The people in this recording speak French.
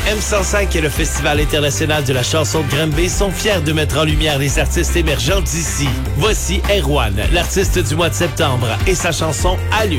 M105 et le Festival international de la chanson de Granby sont fiers de mettre en lumière les artistes émergents d'ici. Voici Erwan, l'artiste du mois de septembre, et sa chanson Allure.